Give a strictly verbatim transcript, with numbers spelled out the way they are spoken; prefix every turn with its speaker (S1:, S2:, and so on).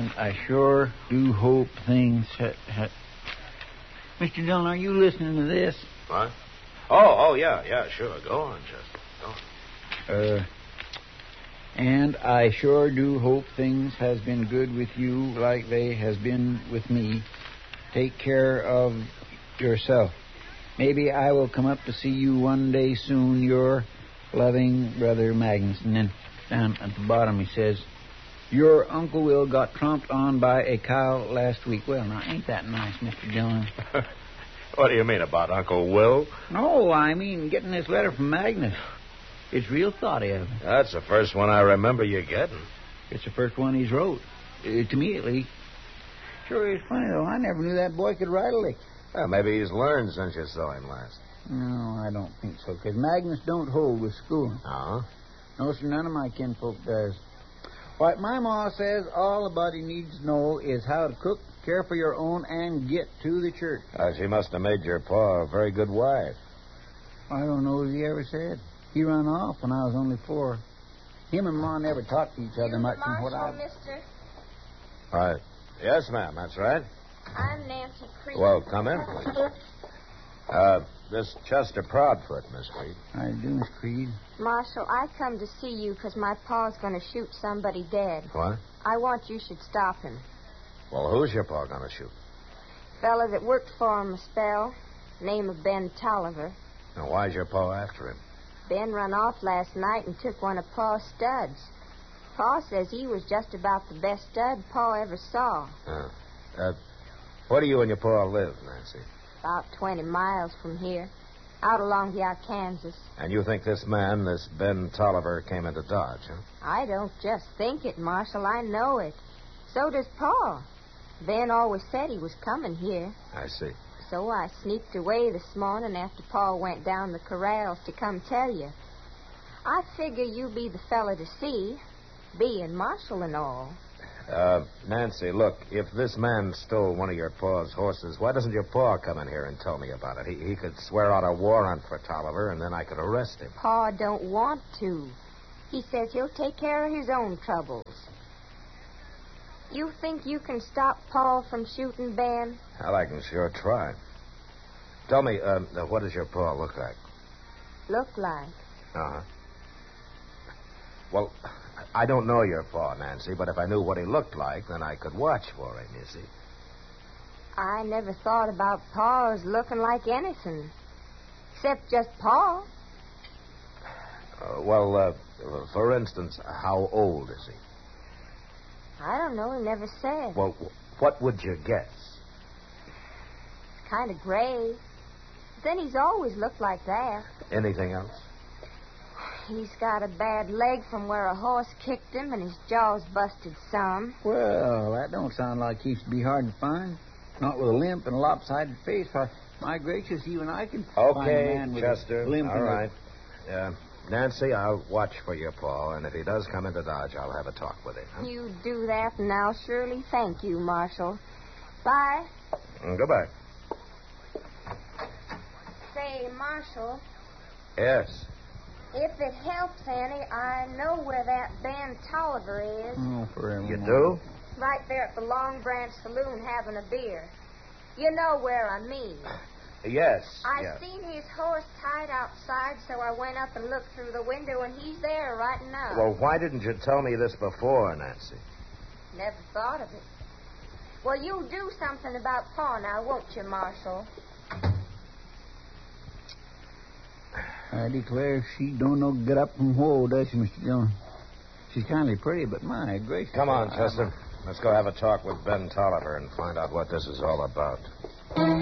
S1: And I sure do hope things... Ha- ha- Mister Dillon, are you listening to this?
S2: What? Oh, oh, yeah, yeah, sure. Go on, Chester. Go on.
S1: Uh, and I sure do hope things has been good with you like they has been with me. Take care of yourself. Maybe I will come up to see you one day soon. Your loving brother Magnus. And then down at the bottom he says, your Uncle Will got tromped on by a cow last week. Well, now, ain't that nice, Mister Dillon?
S2: What do you mean about Uncle Will?
S1: No, I mean getting this letter from Magnus. It's real thoughty of him.
S2: That's the first one I remember you getting.
S1: It's the first one he's wrote. Uh, to me, at least. Sure is funny, though. I never knew that boy could write a lick.
S2: Well, maybe he's learned since you saw him last.
S1: No, I don't think so, because Magnus don't hold with school.
S2: Uh-huh.
S1: No, sir, none of my kinfolk does. What my ma says all a body needs to know is how to cook, care for your own, and get to the church.
S2: Uh, she must have made your pa a very good wife.
S1: I don't know if he ever said. He run off when I was only four. Him and Ma never talked to each other
S3: you
S1: much
S3: the
S1: from what I...
S3: Marshal, mister?
S2: Right. Yes, ma'am, that's right.
S3: I'm Nancy Creed.
S2: Well, come in, please. Uh, this Chester Proudfoot, Miss Creed.
S1: How you do, Miss Creed?
S3: Marshal, I come to see you because my pa's going to shoot somebody dead.
S2: What?
S3: I want you should stop him.
S2: Well, who's your pa going to shoot?
S3: Fella that worked for him a spell, name of Ben Tolliver.
S2: Now, why's your pa after him?
S3: Ben run off last night and took one of Pa's studs. Pa says he was just about the best stud Pa ever saw.
S2: Uh, uh, where do you and your pa live, Nancy?
S3: About twenty miles from here, out along the Arkansas.
S2: And you think this man, this Ben Tolliver, came into Dodge, huh?
S3: I don't just think it, Marshal. I know it. So does Pa. Ben always said he was coming here.
S2: I see.
S3: So I sneaked away this morning after Pa went down the corrals to come tell you. I figure you be the fella to see, being Marshal and all.
S2: Uh, Nancy, look, if this man stole one of your pa's horses, why doesn't your pa come in here and tell me about it? He, he could swear out a warrant for Tolliver, and then I could arrest him.
S3: Pa don't want to. He says he'll take care of his own troubles. You think you can stop Pa from shooting Ben?
S2: Well, I can sure try. Tell me, uh, what does your pa look like?
S3: Look like?
S2: Uh-huh. Well, I don't know your pa, Nancy, but if I knew what he looked like, then I could watch for him, you see.
S3: I never thought about Pa as looking like anything. Except just Pa.
S2: Uh, well, uh, for instance, how old is he?
S3: I don't know. He never said.
S2: Well, what would you guess?
S3: Kind of gray. Then he's always looked like that.
S2: Anything else?
S3: He's got a bad leg from where a horse kicked him, and his jaw's busted some.
S1: Well, that don't sound like he should be hard to find. Not with a limp and a lopsided face. Why, my gracious, even I can find a
S2: Okay,
S1: man with
S2: Chester.
S1: a limp
S2: All
S1: and a-
S2: right. Uh, Nancy, I'll watch for your pa, and if he does come into Dodge, I'll have a talk with him. Huh?
S3: You do that, and I'll surely thank you, Marshal. Bye.
S2: Mm, goodbye.
S3: Say, Marshal,
S2: Yes.
S3: if it helps any, I know where that Ben Tolliver is.
S1: Oh, forever.
S2: You do?
S3: Right there at the Long Branch Saloon having a beer. You know where I mean.
S2: Yes.
S3: I
S2: yes.
S3: seen his horse tied outside, so I went up and looked through the window, and he's there right now.
S2: Well, why didn't you tell me this before, Nancy?
S3: Never thought of it. Well, you'll do something about Pa now, won't you, Marshal?
S1: I declare she don't know get up from whoa, does she, Mister Dillon? She's kindly pretty, but my gracious.
S2: Come on,
S1: I-
S2: Chester. Let's go have a talk with Ben Tolliver and find out what this is all about.